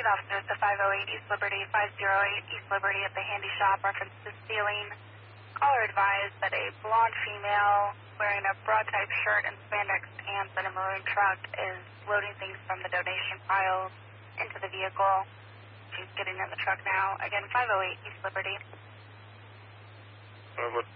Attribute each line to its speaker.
Speaker 1: officers to 508 East Liberty, 508 East Liberty at the Handy Shop, reference to stealing. Caller advised that a blonde female wearing a broad-type shirt and spandex pants in a maroon truck is loading things from the donation piles into the vehicle. She's getting in the truck now. Again, 508 East Liberty.
Speaker 2: What's